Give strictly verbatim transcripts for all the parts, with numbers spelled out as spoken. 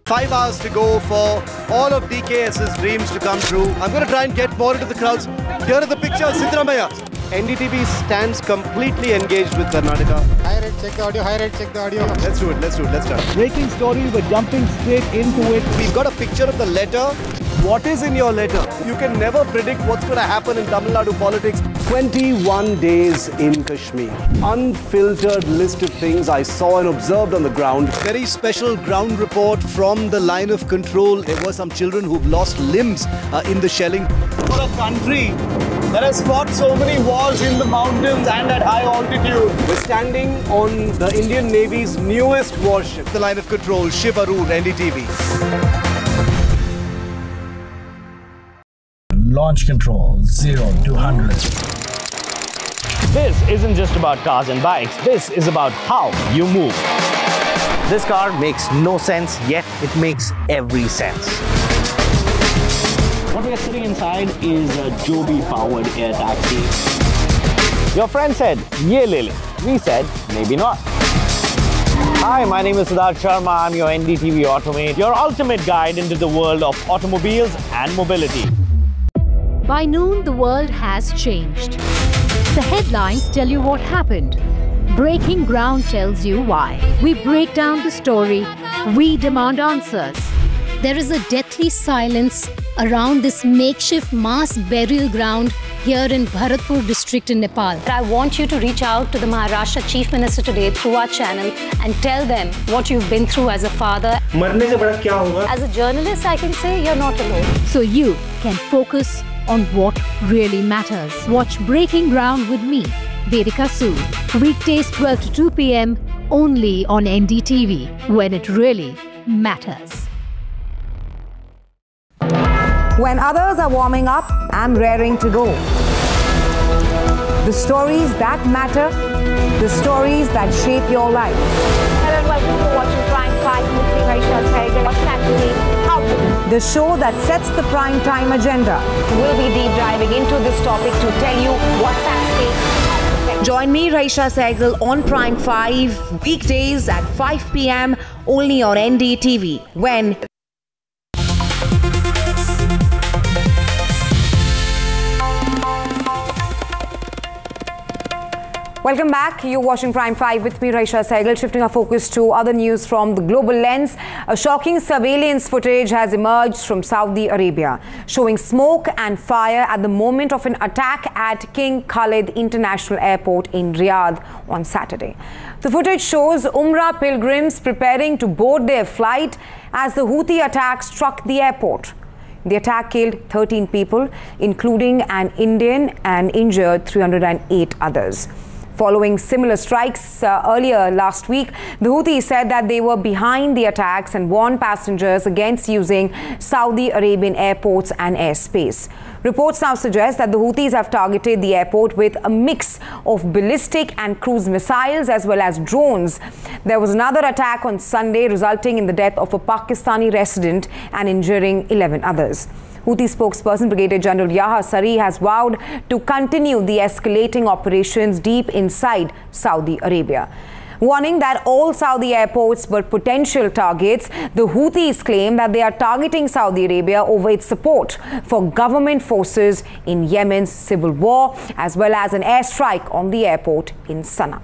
Five hours to go for all of DKS's dreams to come true. I'm going to try and get more into the crowds. Here are the pictures, Siddaramaiah. N D T V stands completely engaged with Karnataka. High rate, check the audio, high rate, check the audio. Let's do it, let's do it, let's start. Breaking story, we're jumping straight into it. We've got a picture of the letter. What is in your letter? You can never predict what's going to happen in Tamil Nadu politics. twenty-one days in Kashmir. Unfiltered list of things I saw and observed on the ground. Very special ground report from the line of control. There were some children who've lost limbs uh, in the shelling. For a country that has fought so many wars in the mountains and at high altitude. We're standing on the Indian Navy's newest warship. The line of control, Shiv Arur, N D T V. Launch control, zero to one hundred. This isn't just about cars and bikes. This is about how you move. This car makes no sense, yet it makes every sense. What we are sitting inside is a Joby-powered air taxi. Your friend said, "Ye le le." We said, maybe not. Hi, my name is Siddharth Sharma. I'm your N D T V Automate, your ultimate guide into the world of automobiles and mobility. By noon, the world has changed. The headlines tell you what happened. Breaking Ground tells you why. We break down the story. We demand answers. There is a deathly silence around this makeshift mass burial ground here in Bharatpur district in Nepal. I want you to reach out to the Maharashtra Chief Minister today through our channel and tell them what you've been through as a father. As a journalist, I can say you're not alone. So you can focus on what really matters. Watch Breaking Ground with me, Vedika Sood. Weekdays twelve to two p m only on N D T V, when it really matters. When others are warming up, I'm raring to go. The stories that matter, the stories that shape your life. Hello and welcome to watching Prime five with me, Raisha Sehgal. What's actually happening? The show that sets the prime time agenda. We'll be deep diving into this topic to tell you what's at stake. Join me, Raisha Sehgal, on Prime five, weekdays at five p m only on N D T V, when Welcome back. You're watching Prime five with me, Raisha Sehgal. Shifting our focus to other news from the global lens. A shocking surveillance footage has emerged from Saudi Arabia, showing smoke and fire at the moment of an attack at King Khalid International Airport in Riyadh on Saturday. The footage shows Umrah pilgrims preparing to board their flight as the Houthi attack struck the airport. The attack killed thirteen people, including an Indian, and injured three hundred eight others. Following similar strikes uh, earlier last week, the Houthis said that they were behind the attacks and warned passengers against using Saudi Arabian airports and airspace. Reports now suggest that the Houthis have targeted the airport with a mix of ballistic and cruise missiles as well as drones. There was another attack on Sunday, resulting in the death of a Pakistani resident and injuring eleven others. Houthi spokesperson Brigadier General Yahya Saree has vowed to continue the escalating operations deep inside Saudi Arabia. Warning that all Saudi airports were potential targets, the Houthis claim that they are targeting Saudi Arabia over its support for government forces in Yemen's civil war, as well as an airstrike on the airport in Sana'a.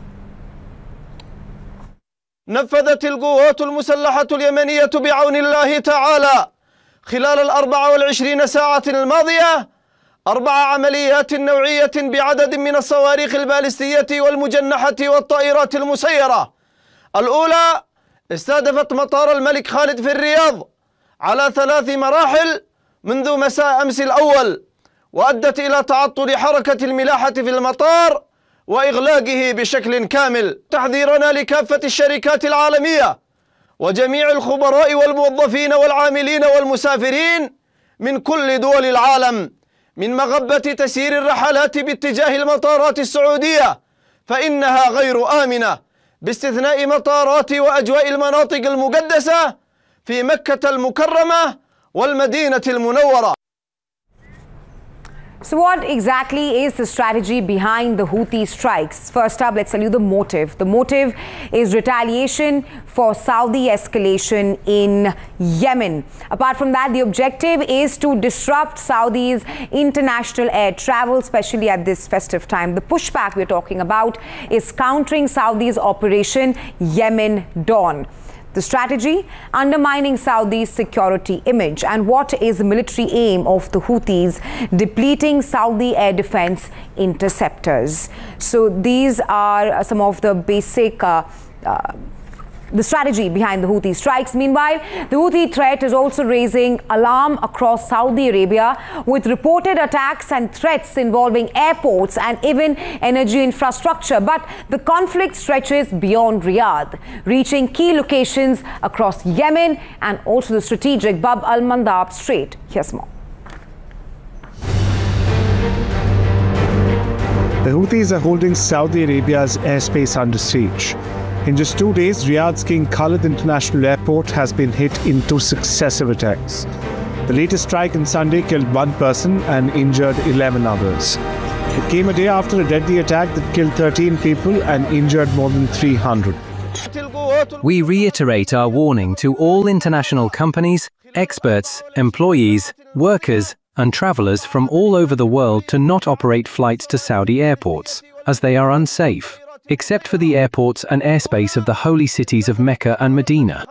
نفذت القوات المسلحة اليمنية بعون الله تعالى خلال الأربع والعشرين ساعة الماضية أربع عمليات نوعية بعدد من الصواريخ البالستية والمجنحة والطائرات المسيرة. الأولى استهدفت مطار الملك خالد في الرياض على ثلاث مراحل منذ مساء أمس الأول، وأدت إلى تعطل حركة الملاحة في المطار وإغلاقه بشكل كامل. تحذيرنا لكافة الشركات العالمية وجميع الخبراء والموظفين والعاملين والمسافرين من كل دول العالم من مغبة تسيير الرحلات باتجاه المطارات السعودية، فإنها غير آمنة باستثناء مطارات وأجواء المناطق المقدسة في مكة المكرمة والمدينة المنورة. So what exactly is the strategy behind the Houthi strikes? First up, let's tell you the motive. The motive is retaliation for Saudi escalation in Yemen. Apart from that, the objective is to disrupt Saudi's international air travel, especially at this festive time. The pushback we're talking about is countering Saudi's Operation Yemen Dawn. The strategy, undermining Saudi's security image. And what is the military aim of the Houthis? Depleting Saudi air defense interceptors. So these are some of the basic uh, uh, the strategy behind the Houthi strikes. Meanwhile, the Houthi threat is also raising alarm across Saudi Arabia, with reported attacks and threats involving airports and even energy infrastructure. But the conflict stretches beyond Riyadh, reaching key locations across Yemen and also the strategic Bab al-Mandab Strait. Here's more. The Houthis are holding Saudi Arabia's airspace under siege. In just two days, Riyadh's King Khalid International Airport has been hit in two successive attacks. The latest strike on Sunday killed one person and injured eleven others. It came a day after a deadly attack that killed thirteen people and injured more than three hundred. We reiterate our warning to all international companies, experts, employees, workers, and travelers from all over the world to not operate flights to Saudi airports, as they are unsafe, except for the airports and airspace of the holy cities of Mecca and Medina.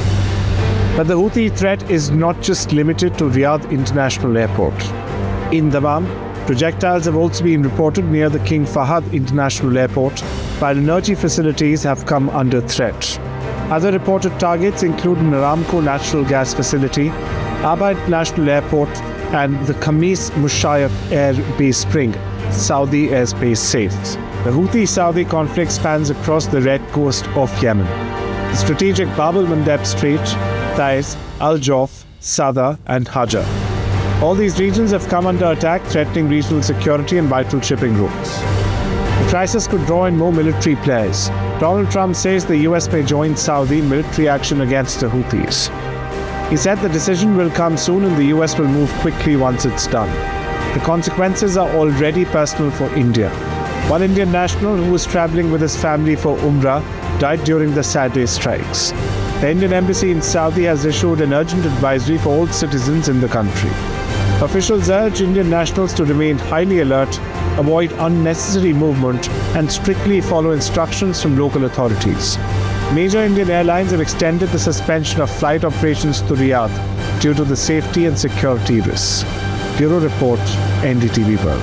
But the Houthi threat is not just limited to Riyadh International Airport. In Dammam, projectiles have also been reported near the King Fahad International Airport, while energy facilities have come under threat. Other reported targets include an Aramco natural gas facility, Aba International Airport, and the Khamis Mushayyaf Air Base Spring, Saudi airspace safe. The Houthi-Saudi conflict spans across the red coast of Yemen. The strategic Bab al-Mandab Strait, Taiz, Al-Jawf, Sada, and Hajar. All these regions have come under attack, threatening regional security and vital shipping routes. The crisis could draw in more military players. Donald Trump says the U S may join Saudi in military action against the Houthis. He said the decision will come soon and the U S will move quickly once it's done. The consequences are already personal for India. One Indian national who was travelling with his family for Umrah died during the Saturday strikes. The Indian embassy in Saudi has issued an urgent advisory for all citizens in the country. Officials urge Indian nationals to remain highly alert, avoid unnecessary movement, and strictly follow instructions from local authorities. Major Indian airlines have extended the suspension of flight operations to Riyadh due to the safety and security risks. Bureau Report, N D T V World.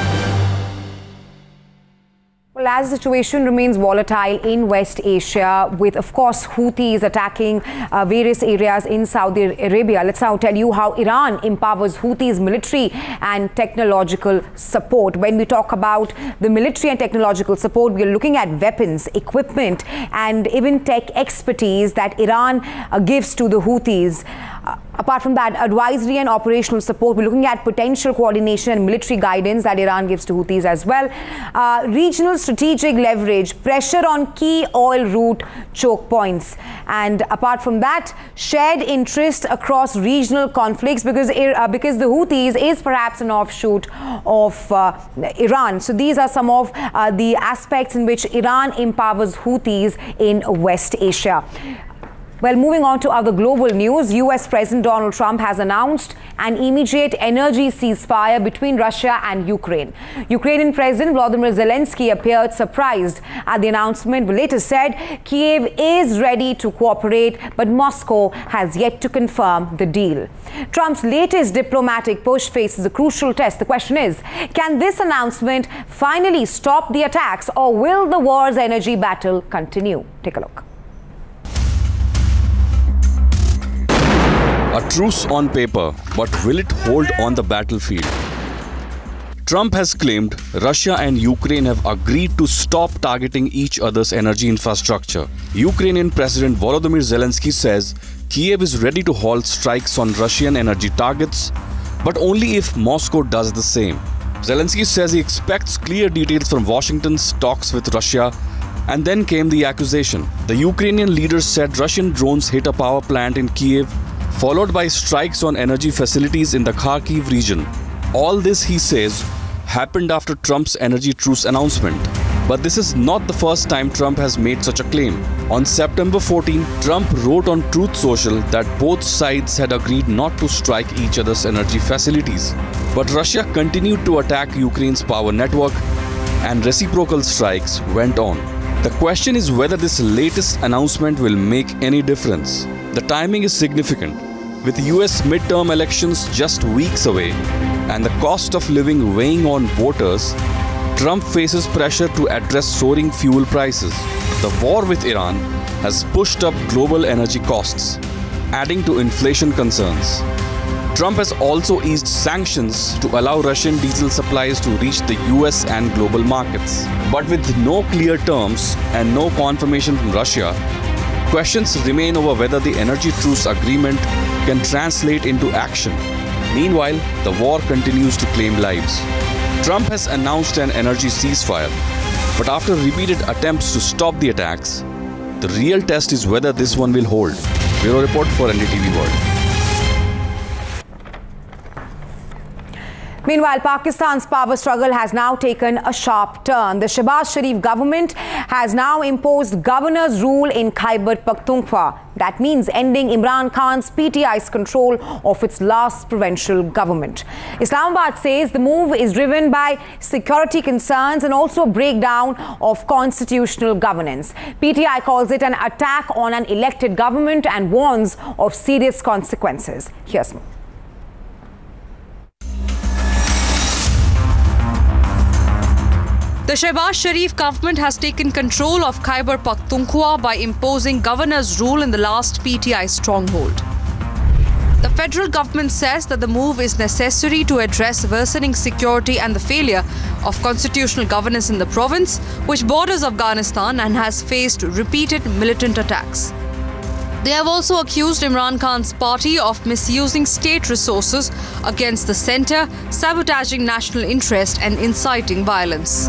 Well, as the situation remains volatile in West Asia, with, of course, Houthis attacking uh, various areas in Saudi Arabia, let's now tell you how Iran empowers Houthis' military and technological support. When we talk about the military and technological support, we are looking at weapons, equipment, and even tech expertise that Iran uh, gives to the Houthis. Uh, apart from that, advisory and operational support, we're looking at potential coordination and military guidance that Iran gives to Houthis as well. Uh, regional strategic leverage, pressure on key oil route choke points. And apart from that, shared interest across regional conflicts, because, uh, because the Houthis is perhaps an offshoot of uh, Iran. So these are some of uh, the aspects in which Iran empowers Houthis in West Asia. Well, moving on to other global news, U S President Donald Trump has announced an immediate energy ceasefire between Russia and Ukraine. Ukrainian President Volodymyr Zelensky appeared surprised at the announcement, but later said Kiev is ready to cooperate, but Moscow has yet to confirm the deal. Trump's latest diplomatic push faces a crucial test. The question is, can this announcement finally stop the attacks, or will the war's energy battle continue? Take a look. A truce on paper, but will it hold on the battlefield? Trump has claimed Russia and Ukraine have agreed to stop targeting each other's energy infrastructure. Ukrainian President Volodymyr Zelensky says Kiev is ready to halt strikes on Russian energy targets, but only if Moscow does the same. Zelensky says he expects clear details from Washington's talks with Russia, and then came the accusation. The Ukrainian leaders said Russian drones hit a power plant in Kiev, followed by strikes on energy facilities in the Kharkiv region. All this, he says, happened after Trump's energy truce announcement. But this is not the first time Trump has made such a claim. On September fourteenth, Trump wrote on Truth Social that both sides had agreed not to strike each other's energy facilities. But Russia continued to attack Ukraine's power network, and reciprocal strikes went on. The question is whether this latest announcement will make any difference. The timing is significant. With U S midterm elections just weeks away and the cost of living weighing on voters, Trump faces pressure to address soaring fuel prices. The war with Iran has pushed up global energy costs, adding to inflation concerns. Trump has also eased sanctions to allow Russian diesel supplies to reach the U S and global markets. But with no clear terms and no confirmation from Russia, questions remain over whether the energy truce agreement can translate into action. Meanwhile, the war continues to claim lives. Trump has announced an energy ceasefire, but after repeated attempts to stop the attacks, the real test is whether this one will hold. Bureau Report for N D T V World. Meanwhile, Pakistan's power struggle has now taken a sharp turn. The Shehbaz Sharif government has now imposed governor's rule in Khyber Pakhtunkhwa. That means ending Imran Khan's P T I's control of its last provincial government. Islamabad says the move is driven by security concerns and also a breakdown of constitutional governance. P T I calls it an attack on an elected government and warns of serious consequences. Here's more. The Shehbaz Sharif government has taken control of Khyber Pakhtunkhwa by imposing governor's rule in the last P T I stronghold. The federal government says that the move is necessary to address worsening security and the failure of constitutional governance in the province, which borders Afghanistan and has faced repeated militant attacks. They have also accused Imran Khan's party of misusing state resources against the centre, sabotaging national interest and inciting violence.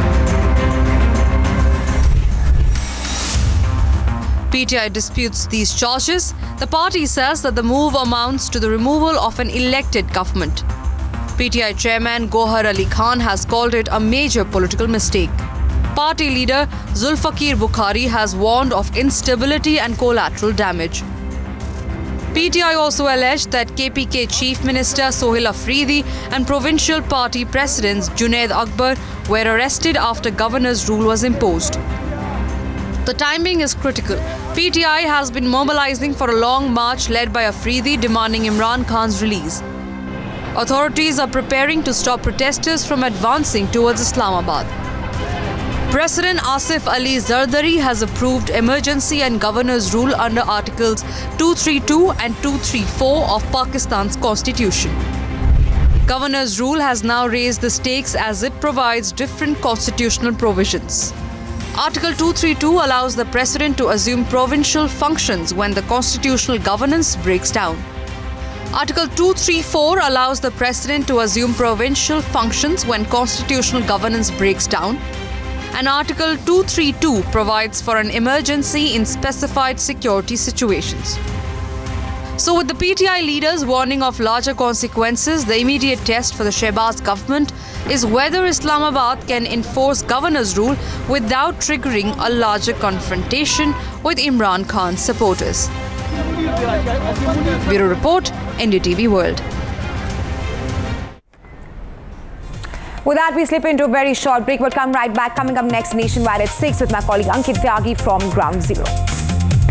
P T I disputes these charges. The party says that the move amounts to the removal of an elected government. P T I chairman Gohar Ali Khan has called it a major political mistake. Party leader Zulfikar Bukhari has warned of instability and collateral damage. P T I also alleged that K P K Chief Minister Sohail Afridi and provincial party presidents Junaid Akbar were arrested after governor's rule was imposed. The timing is critical. P T I has been mobilizing for a long march led by Afridi demanding Imran Khan's release. Authorities are preparing to stop protesters from advancing towards Islamabad. President Asif Ali Zardari has approved emergency and governor's rule under Articles two thirty-two and two thirty-four of Pakistan's constitution. Governor's rule has now raised the stakes as it provides different constitutional provisions. Article two thirty-two allows the president to assume provincial functions when the constitutional governance breaks down. Article two thirty-four allows the president to assume provincial functions when constitutional governance breaks down. And Article two thirty-two provides for an emergency in specified security situations. So with the P T I leaders warning of larger consequences, the immediate test for the Shehbaz government is whether Islamabad can enforce governor's rule without triggering a larger confrontation with Imran Khan's supporters. Bureau Report, N D T V World. With that, we slip into a very short break. We'll come right back. Coming up next, Nationwide at six with my colleague Ankit Tyagi from Ground Zero.